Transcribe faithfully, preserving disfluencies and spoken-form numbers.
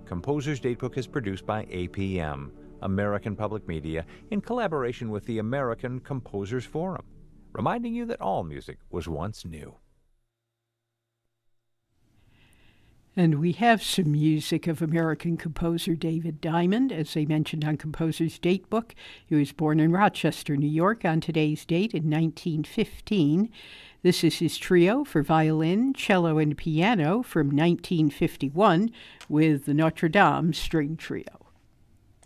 Composer's Datebook is produced by A P M, American Public Media, in collaboration with the American Composers Forum, reminding you that all music was once new. And we have some music of American composer David Diamond, as they mentioned on Composer's Datebook. He was born in Rochester, New York, on today's date in nineteen fifteen. This is his trio for violin, cello, and piano from nineteen fifty-one with the Notre Dame String Trio.